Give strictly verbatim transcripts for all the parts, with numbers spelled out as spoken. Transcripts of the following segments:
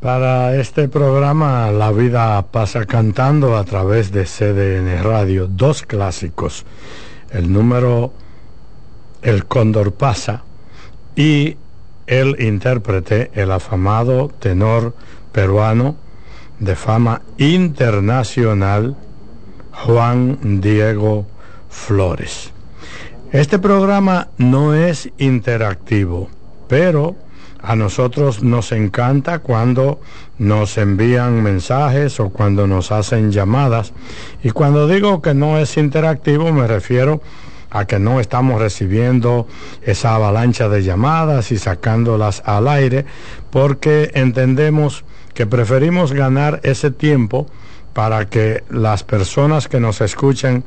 Para este programa La Vida Pasa Cantando a través de C D N Radio, dos clásicos, el número El Cóndor Pasa y el intérprete, el afamado tenor peruano de fama internacional, Juan Diego Flores. Este programa no es interactivo, pero a nosotros nos encanta cuando nos envían mensajes o cuando nos hacen llamadas. Y cuando digo que no es interactivo, me refiero a que no estamos recibiendo esa avalancha de llamadas y sacándolas al aire, porque entendemos que preferimos ganar ese tiempo para que las personas que nos escuchen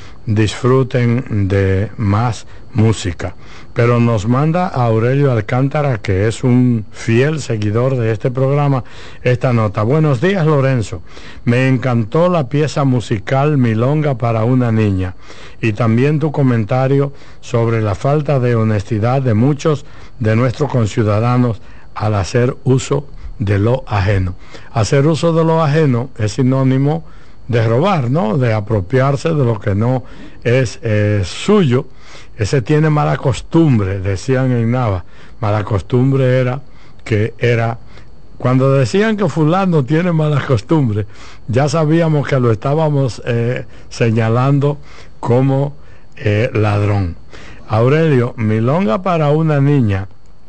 disfruten de más música. Pero nos manda a Aurelio Alcántara, que es un fiel seguidor de este programa, esta nota. Buenos días, Lorenzo. Me encantó la pieza musical Milonga para una niña y también tu comentario sobre la falta de honestidad de muchos de nuestros conciudadanos al hacer uso de lo ajeno. Hacer uso de lo ajeno es sinónimo de robar, ¿no? De apropiarse de lo que no es eh, suyo. Ese tiene mala costumbre, decían en Nava. Mala costumbre era que era, cuando decían que fulano tiene mala costumbre, ya sabíamos que lo estábamos eh, señalando como eh, ladrón. Aurelio, Milonga para una niña,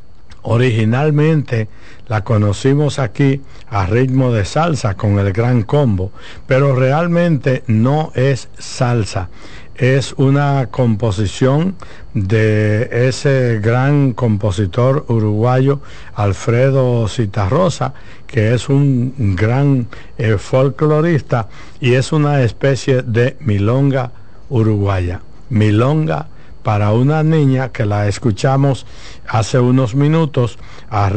originalmente la conocimos aquí a ritmo de salsa con el Gran Combo, pero realmente no es salsa, es una composición de ese gran compositor uruguayo Alfredo Zitarrosa, que es un gran eh, folclorista, y es una especie de milonga uruguaya, milonga para una niña, que la escuchamos hace unos minutos a